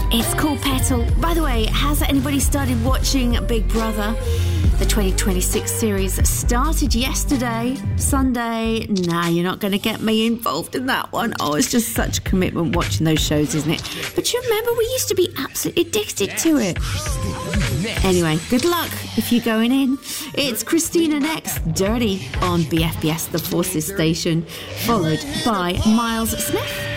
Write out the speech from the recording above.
It's called Petal. By the way, has anybody started watching Big Brother? The 2026 series started yesterday, Sunday. Nah, you're not going to get me involved in that one. Oh, it's just such a commitment watching those shows, isn't it? But you remember, we used to be absolutely addicted to it. Anyway, good luck if you're going in. It's Christina next, Dirty, on BFBS, the Forces station, followed by Miles Smith.